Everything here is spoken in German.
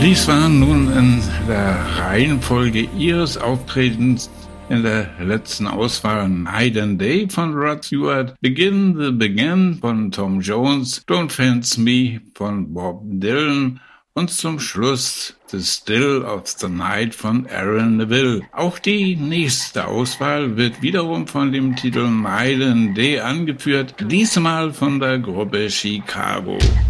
Dies war nun in der Reihenfolge ihres Auftretens in der letzten Auswahl Night and Day von Rod Stewart, Begin the Begin von Tom Jones, Don't Fence Me von Bob Dylan und zum Schluss The Still of the Night von Aaron Neville. Auch die nächste Auswahl wird wiederum von dem Titel Night and Day angeführt, diesmal von der Gruppe Chicago.